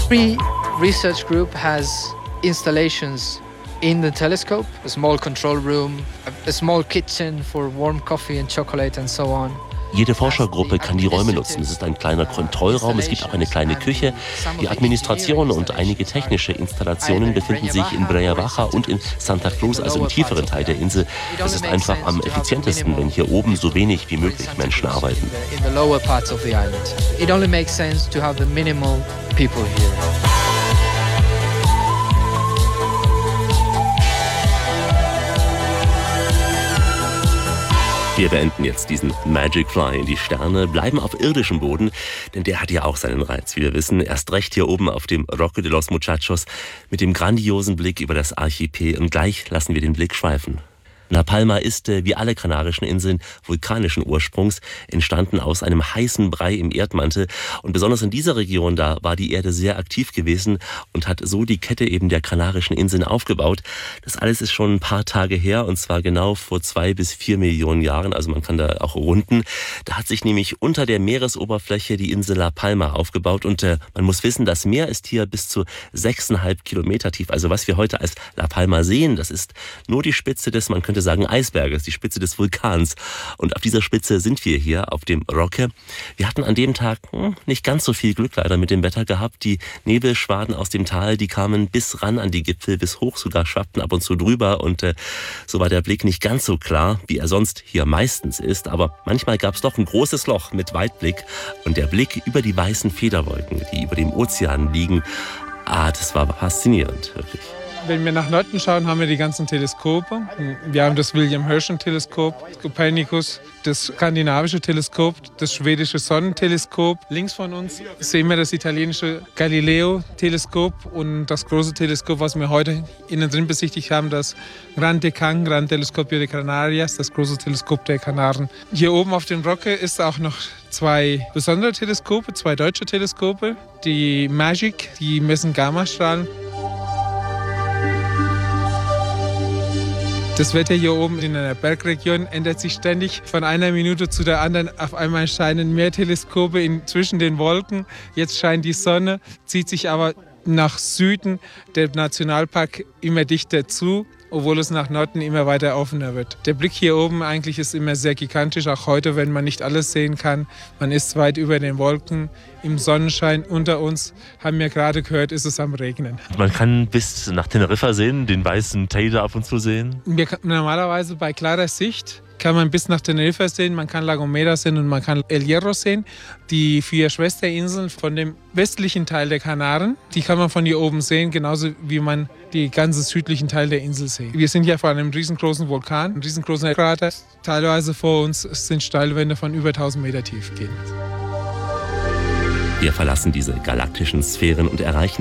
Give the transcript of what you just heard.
Every research group has installations in the telescope, a small control room, a small kitchen for warm coffee and chocolate and so on. Jede Forschergruppe kann die Räume nutzen. Es ist ein kleiner Kontrollraum, es gibt auch eine kleine Küche. Die Administration und einige technische Installationen befinden sich in Breña Baja und in Santa Cruz, also im tieferen Teil der Insel. Es ist einfach am effizientesten, wenn hier oben so wenig wie möglich Menschen arbeiten. It only makes sense to have the minimal people here. Wir beenden jetzt diesen Magic Fly in die Sterne, bleiben auf irdischem Boden, denn der hat ja auch seinen Reiz, wie wir wissen. Erst recht hier oben auf dem Roque de los Muchachos mit dem grandiosen Blick über das Archipel. Und gleich lassen wir den Blick schweifen. La Palma ist, wie alle kanarischen Inseln, vulkanischen Ursprungs, entstanden aus einem heißen Brei im Erdmantel. Und besonders in dieser Region, da war die Erde sehr aktiv gewesen und hat so die Kette eben der kanarischen Inseln aufgebaut. Das alles ist schon ein paar Tage her, und zwar genau vor 2 bis 4 Millionen Jahren. Also man kann da auch runden. Da hat sich nämlich unter der Meeresoberfläche die Insel La Palma aufgebaut. Und man muss wissen, das Meer ist hier bis zu 6,5 Kilometer tief. Also was wir heute als La Palma sehen, das ist nur die Spitze des, man könnte sagen, Eisberges, die Spitze des Vulkans. Und auf dieser Spitze sind wir hier auf dem Roque. Wir hatten an dem Tag nicht ganz so viel Glück leider mit dem Wetter gehabt. Die Nebelschwaden aus dem Tal, die kamen bis ran an die Gipfel, bis hoch sogar, schwappten ab und zu drüber. Und so war der Blick nicht ganz so klar, wie er sonst hier meistens ist. Aber manchmal gab es doch ein großes Loch mit Weitblick. Und der Blick über die weißen Federwolken, die über dem Ozean liegen, das war faszinierend, wirklich. Wenn wir nach Norden schauen, haben wir die ganzen Teleskope. Wir haben das William-Herschel-Teleskop, Copernicus, das skandinavische Teleskop, das schwedische Sonnenteleskop. Links von uns sehen wir das italienische Galileo-Teleskop und das große Teleskop, was wir heute innen drin besichtigt haben, das Gran Telescopio de Canarias, das große Teleskop der Kanaren. Hier oben auf dem Roque ist auch noch 2 besondere Teleskope, 2 deutsche Teleskope. Die MAGIC, die messen Gammastrahlen. Das Wetter hier oben in einer Bergregion ändert sich ständig. Von einer Minute zu der anderen auf einmal scheinen mehr Teleskope zwischen den Wolken. Jetzt scheint die Sonne, zieht sich aber nach Süden der Nationalpark immer dichter zu, obwohl es nach Norden immer weiter offener wird. Der Blick hier oben eigentlich ist immer sehr gigantisch, auch heute, wenn man nicht alles sehen kann. Man ist weit über den Wolken, im Sonnenschein unter uns, haben wir gerade gehört, ist es am Regnen. Man kann bis nach Teneriffa sehen, den weißen Teide ab und zu sehen? Normalerweise bei klarer Sicht kann man bis nach Teneriffa sehen, man kann La Gomera sehen und man kann El Hierro sehen. Die 4 Schwesterinseln von dem westlichen Teil der Kanaren, die kann man von hier oben sehen, genauso wie man den ganzen südlichen Teil der Insel sieht. Wir sind ja vor einem riesengroßen Vulkan, einem riesengroßen Krater. Teilweise vor uns sind Steilwände von über 1000 Meter tief gehen. Wir verlassen diese galaktischen Sphären und erreichen